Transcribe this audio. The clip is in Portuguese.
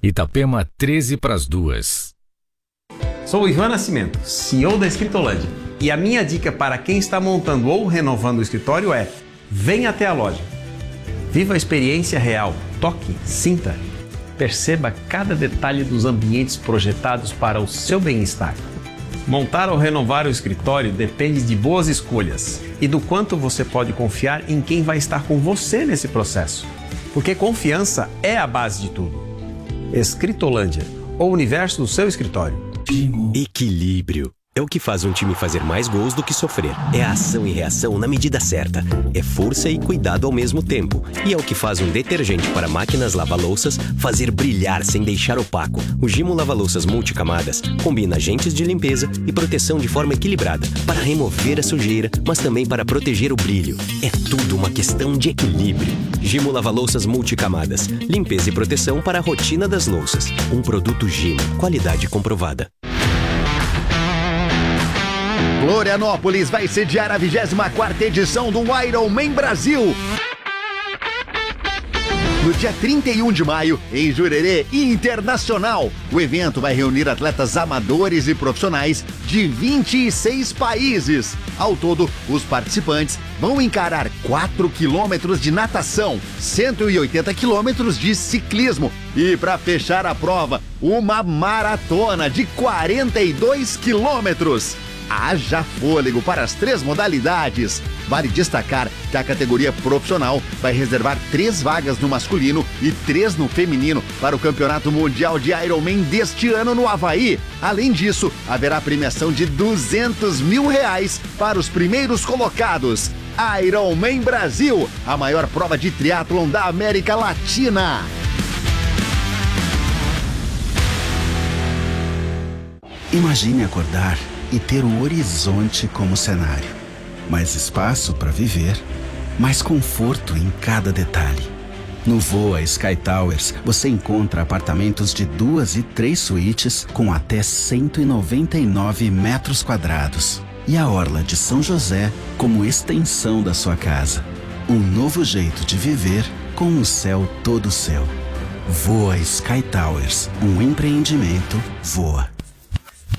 Itapema 13:02. Sou o Ivan Nascimento, CEO da Escritolândia. E a minha dica para quem está montando ou renovando o escritório é: venha até a loja. Viva a experiência real, toque, sinta. Perceba cada detalhe dos ambientes projetados para o seu bem-estar. Montar ou renovar o escritório depende de boas escolhas e do quanto você pode confiar em quem vai estar com você nesse processo. Porque confiança é a base de tudo. Escritolândia, o universo do seu escritório. Equilíbrio. É o que faz um time fazer mais gols do que sofrer. É a ação e reação na medida certa. É força e cuidado ao mesmo tempo. E é o que faz um detergente para máquinas lava-louças fazer brilhar sem deixar opaco. O Gimo Lava-Louças Multicamadas combina agentes de limpeza e proteção de forma equilibrada para remover a sujeira, mas também para proteger o brilho. É tudo uma questão de equilíbrio. Gimo Lava-Louças Multicamadas. Limpeza e proteção para a rotina das louças. Um produto Gimo. Qualidade comprovada. Florianópolis vai sediar a 24ª edição do Ironman Brasil. No dia 31 de maio, em Jurerê Internacional. O evento vai reunir atletas amadores e profissionais de 26 países. Ao todo, os participantes vão encarar 4 quilômetros de natação, 180 quilômetros de ciclismo e, para fechar a prova, uma maratona de 42 quilômetros. Haja fôlego para as 3 modalidades. Vale destacar que a categoria profissional vai reservar 3 vagas no masculino e 3 no feminino para o Campeonato Mundial de Ironman deste ano no Havaí. Além disso, haverá premiação de R$200 mil para os primeiros colocados. Ironman Brasil, a maior prova de triatlon da América Latina. Imagine acordar e ter o horizonte como cenário. Mais espaço para viver, mais conforto em cada detalhe. No Voa Sky Towers, você encontra apartamentos de 2 e 3 suítes com até 199 metros quadrados. E a orla de São José como extensão da sua casa. Um novo jeito de viver com o céu todo seu. Voa Sky Towers, um empreendimento Voa.